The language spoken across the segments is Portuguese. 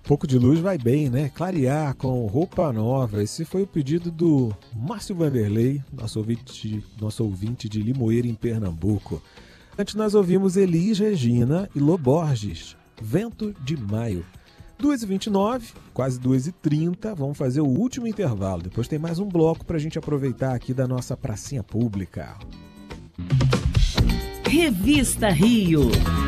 Pouco de luz vai bem, né? Clarear com roupa nova. Esse foi o pedido do Márcio Vanderlei, nosso ouvinte de Limoeiro, em Pernambuco. Antes nós ouvimos Elis Regina e Lô Borges, Vento de Maio. 2h29, quase 2h30, vamos fazer o último intervalo. Depois tem mais um bloco para a gente aproveitar aqui da nossa pracinha pública. Revista Rio.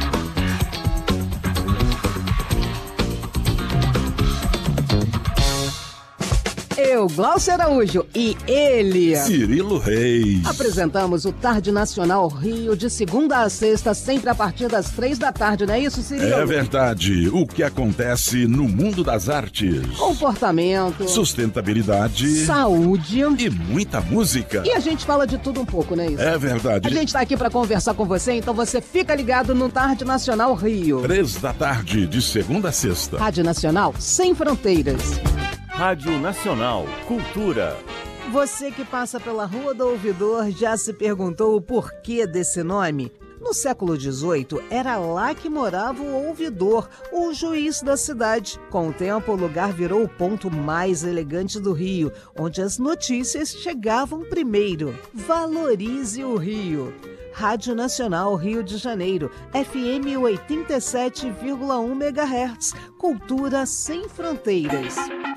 Eu, Glaucio Araújo, e ele, Cirilo Reis, apresentamos o Tarde Nacional Rio de segunda a sexta, sempre a partir das 3 da tarde, não é isso, Cirilo? É verdade. O que acontece no mundo das artes, comportamento, sustentabilidade, saúde e muita música. E a gente fala de tudo um pouco, não é isso? É verdade. A gente tá aqui para conversar com você, então você fica ligado no Tarde Nacional Rio. 3 da tarde, de segunda a sexta. Rádio Nacional Sem Fronteiras. Rádio Nacional Cultura. Você que passa pela Rua do Ouvidor já se perguntou o porquê desse nome? No século XVIII, era lá que morava o ouvidor, o juiz da cidade. Com o tempo, o lugar virou o ponto mais elegante do Rio, onde as notícias chegavam primeiro. Valorize o Rio. Rádio Nacional Rio de Janeiro, FM 87,1 MHz. Cultura sem fronteiras.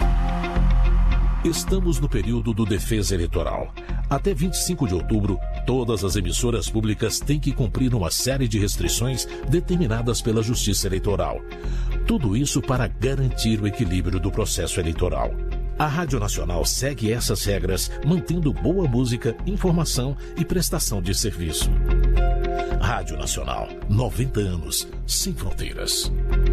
Estamos no período do Defesa Eleitoral. Até 25 de outubro, todas as emissoras públicas têm que cumprir uma série de restrições determinadas pela Justiça Eleitoral. Tudo isso para garantir o equilíbrio do processo eleitoral. A Rádio Nacional segue essas regras, mantendo boa música, informação e prestação de serviço. Rádio Nacional, 90 anos, sem fronteiras.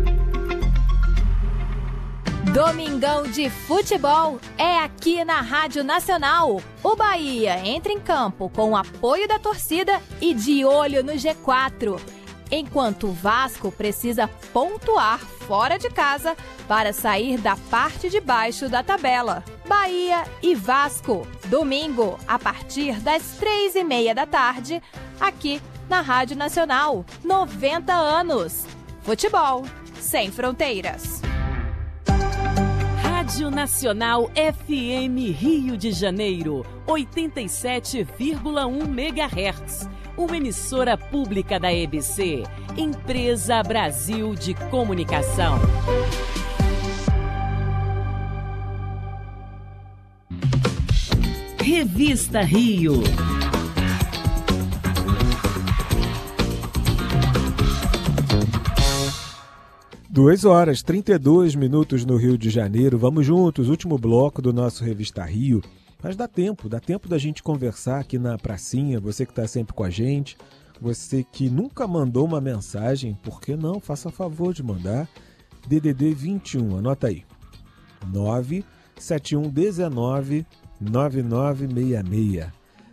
Domingão de futebol é aqui na Rádio Nacional. O Bahia entra em campo com o apoio da torcida e de olho no G4. Enquanto o Vasco precisa pontuar fora de casa para sair da parte de baixo da tabela. Bahia e Vasco, domingo, a partir das 3h30 da tarde, aqui na Rádio Nacional. 90 anos. Futebol sem fronteiras. Rádio Nacional FM Rio de Janeiro, 87,1 MHz. Uma emissora pública da EBC, Empresa Brasil de Comunicação. Revista Rio. 2h32 no Rio de Janeiro. Vamos juntos, último bloco do nosso Revista Rio. Mas dá tempo da gente conversar aqui na pracinha, você que está sempre com a gente, você que nunca mandou uma mensagem, por que não? Faça favor de mandar. DDD 21, anota aí, 97119 9966,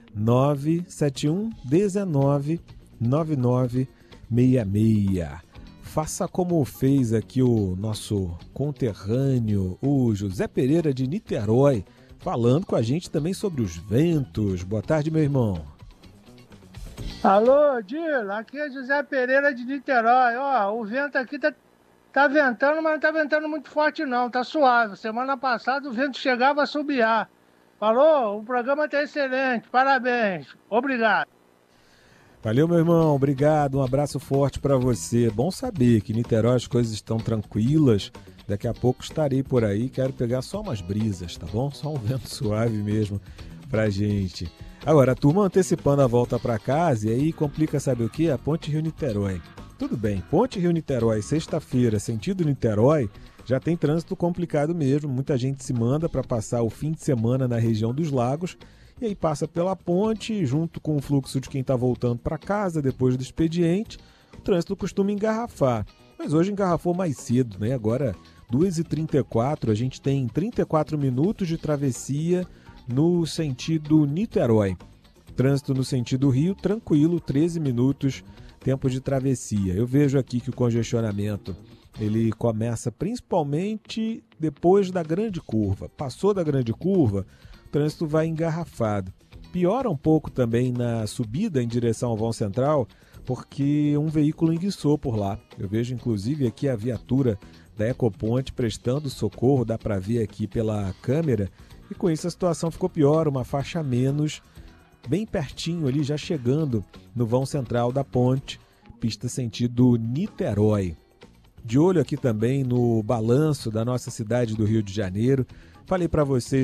97119 9966. Faça como fez aqui o nosso conterrâneo, o José Pereira de Niterói, falando com a gente também sobre os ventos. Boa tarde, meu irmão. Alô, Dila, aqui é José Pereira de Niterói. Ó, o vento aqui tá ventando, mas não tá ventando muito forte não, tá suave. Semana passada o vento chegava a assobiar. Falou, o programa tá excelente, parabéns, obrigado. Valeu, meu irmão, obrigado, um abraço forte para você. Bom saber que em Niterói as coisas estão tranquilas. Daqui a pouco estarei por aí, quero pegar só umas brisas, tá bom? Só um vento suave mesmo pra gente. Agora, a turma antecipando a volta para casa, e aí complica, sabe o quê? A Ponte Rio-Niterói. Tudo bem, Ponte Rio-Niterói, sexta-feira, sentido Niterói, já tem trânsito complicado mesmo. Muita gente se manda para passar o fim de semana na região dos lagos, e aí passa pela ponte, junto com o fluxo de quem está voltando para casa depois do expediente, o trânsito costuma engarrafar. Mas hoje engarrafou mais cedo, né? Agora, 2h34, a gente tem 34 minutos de travessia no sentido Niterói. Trânsito no sentido Rio, tranquilo, 13 minutos, tempo de travessia. Eu vejo aqui que o congestionamento ele começa principalmente depois da grande curva. Passou da grande curva, o trânsito vai engarrafado. Piora um pouco também na subida em direção ao vão central, porque um veículo enguiçou por lá. Eu vejo inclusive aqui a viatura da Ecoponte prestando socorro, dá para ver aqui pela câmera, e com isso a situação ficou pior, uma faixa a menos, bem pertinho ali, já chegando no vão central da ponte, pista sentido Niterói. De olho aqui também no balanço da nossa cidade do Rio de Janeiro. Falei para vocês